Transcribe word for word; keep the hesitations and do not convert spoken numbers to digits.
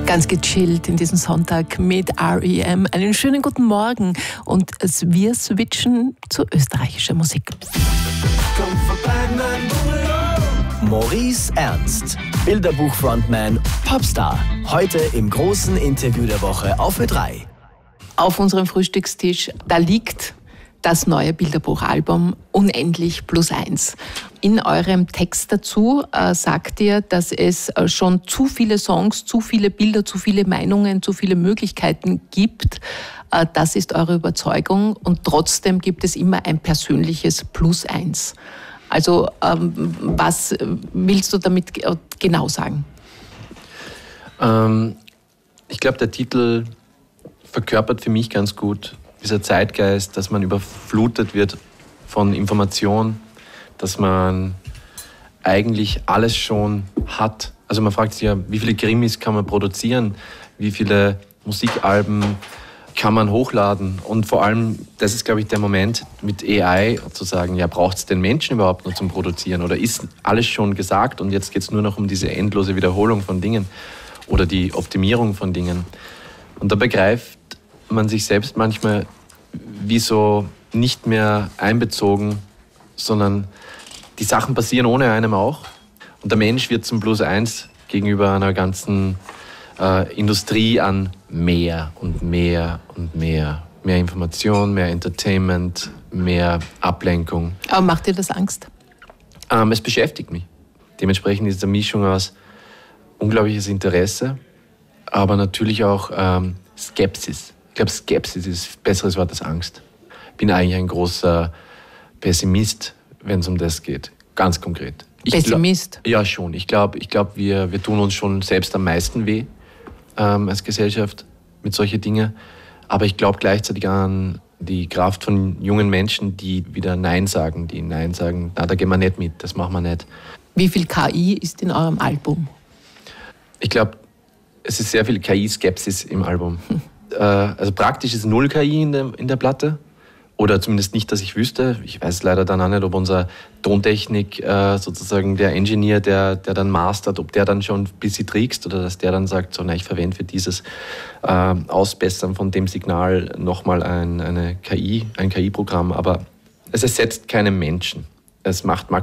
Ganz gechillt in diesem Sonntag mit R E M. Einen schönen guten Morgen und wir switchen zu österreichischer Musik. Maurice Ernst, Bilderbuch-Frontman, Popstar. Heute im großen Interview der Woche auf Ö drei. Auf unserem Frühstückstisch, da liegt das neue Bilderbuchalbum Unendlich plus eins. In eurem Text dazu äh, sagt ihr, dass es äh, schon zu viele Songs, zu viele Bilder, zu viele Meinungen, zu viele Möglichkeiten gibt. Äh, das ist eure Überzeugung und trotzdem gibt es immer ein persönliches Plus eins. Also ähm, was willst du damit genau sagen? Ähm, ich glaube, der Titel verkörpert für mich ganz gut dieser Zeitgeist, dass man überflutet wird von Information, dass man eigentlich alles schon hat. Also man fragt sich ja, wie viele Krimis kann man produzieren, wie viele Musikalben kann man hochladen und vor allem, das ist glaube ich der Moment mit A I zu sagen, ja, braucht es den Menschen überhaupt noch zum Produzieren oder ist alles schon gesagt und jetzt geht es nur noch um diese endlose Wiederholung von Dingen oder die Optimierung von Dingen. Und da begreift man sich selbst manchmal wie so nicht mehr einbezogen, sondern die Sachen passieren ohne einem auch. Und der Mensch wird zum Plus eins gegenüber einer ganzen äh, Industrie an mehr und mehr und mehr. Mehr Information, mehr Entertainment, mehr Ablenkung. Aber macht dir das Angst? Ähm, es beschäftigt mich. Dementsprechend ist es eine Mischung aus unglaubliches Interesse, aber natürlich auch ähm, Skepsis. Ich glaube, Skepsis ist ein besseres Wort als Angst. Ich bin eigentlich ein großer Pessimist, wenn es um das geht. Ganz konkret. Ich Pessimist? Glaub, ja, schon. Ich glaube, ich glaub, wir, wir tun uns schon selbst am meisten weh ähm, als Gesellschaft mit solchen Dingen. Aber ich glaube gleichzeitig an die Kraft von jungen Menschen, die wieder Nein sagen, die Nein sagen, na, da gehen wir nicht mit, das machen wir nicht. Wie viel K I ist in eurem Album? Ich glaube, es ist sehr viel K I-Skepsis im Album. Hm. Also praktisch ist null K I in der, in der Platte. Oder zumindest nicht, dass ich wüsste. Ich weiß leider dann auch nicht, ob unser Tontechnik, äh, sozusagen der Engineer, der, der dann mastert, ob der dann schon ein bisschen trickst oder dass der dann sagt, so, na, ich verwende für dieses äh, Ausbessern von dem Signal nochmal ein, eine K I, ein K I-Programm. Aber es ersetzt keinen Menschen. Es macht